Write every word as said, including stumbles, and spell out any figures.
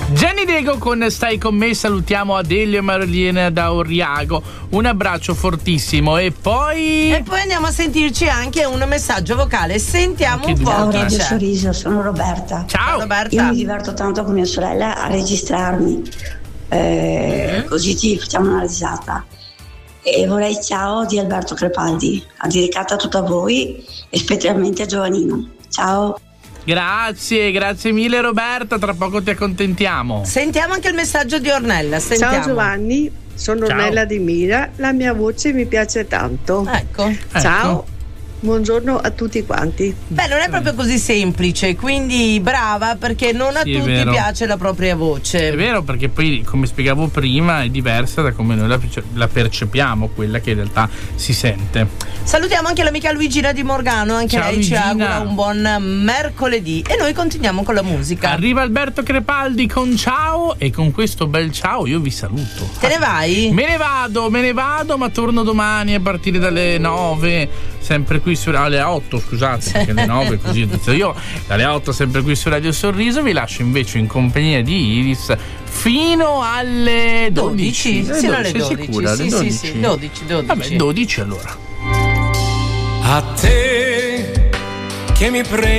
Gianni Diego con Stai con me, salutiamo Adelio e Marlene da Oriago, un abbraccio fortissimo e poi... E poi andiamo a sentirci anche un messaggio vocale, sentiamo Che un po' Ciao, chi Radio c'è. Sorriso, sono Roberta. Ciao. Ciao Roberta. Io mi diverto tanto con mia sorella a registrarmi, eh, Mm-hmm. così ci facciamo una risata. E vorrei ciao di Alberto Crepaldi, dedicata a tutta a voi e specialmente a Giovannino. Ciao. Grazie, grazie mille Roberta, tra poco ti accontentiamo. Sentiamo anche il messaggio di Ornella, sentiamo. Ciao Giovanni, sono Ciao. Ornella di Mira, la mia voce mi piace tanto. Ecco. Ciao, buongiorno a tutti quanti. Beh, non è proprio così semplice, quindi brava, perché non a Sì, è tutti vero. piace la propria voce. È vero, perché poi, come spiegavo prima, è diversa da come noi la, la percepiamo, quella che in realtà si sente. Salutiamo anche l'amica Luigina di Morgano, anche Ciao, lei ci Luigina. augura un buon mercoledì e noi continuiamo con la musica. Arriva Alberto Crepaldi con ciao e con questo bel ciao io vi saluto. Te ne vai? Me ne vado, me ne vado, ma torno domani a partire dalle nove, sempre qui su alle otto, scusate, perché alle nove così ho detto io, dalle otto sempre qui su Radio Sorriso. Vi lascio invece in compagnia di Iris fino alle dodici. dodici? Sino alle Sei dodici, sicura? sì, Alle sì, dodici? sì, dodici, dodici. Vabbè, dodici allora. A te che mi prendi